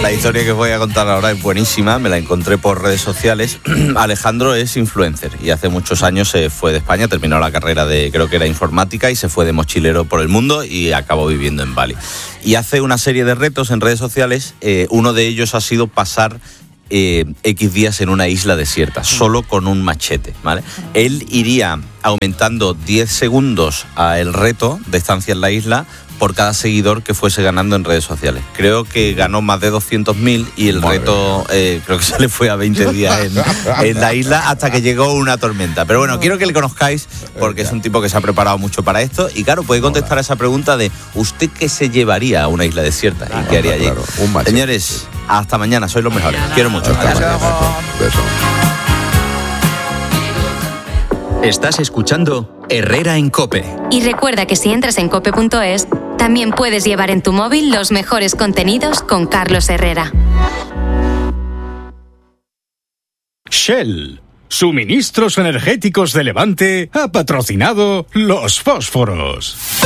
La historia que os voy a contar ahora es buenísima, me la encontré por redes sociales. Alejandro es influencer y hace muchos años se fue de España, terminó la carrera de, creo que era informática, y se fue de mochilero por el mundo y acabó viviendo en Bali. Y hace una serie de retos en redes sociales, uno de ellos ha sido pasar X días en una isla desierta, solo con un machete, ¿vale? Él iría aumentando 10 segundos el reto de estancia en la isla por cada seguidor que fuese ganando en redes sociales. Creo que ganó más de 200.000 y el reto creo que se le fue a 20 días en la isla hasta que llegó una tormenta. Pero bueno, quiero que le conozcáis porque es un tipo que se ha preparado mucho para esto y claro, puede contestar a esa pregunta de ¿usted qué se llevaría a una isla desierta? ¿Y qué haría allí? Señores, hasta mañana, sois los mejores. Quiero mucho. Beso. Estás escuchando Herrera en COPE. Y recuerda que si entras en cope.es, también puedes llevar en tu móvil los mejores contenidos con Carlos Herrera. Shell, suministros energéticos de Levante, ha patrocinado Los Fósforos.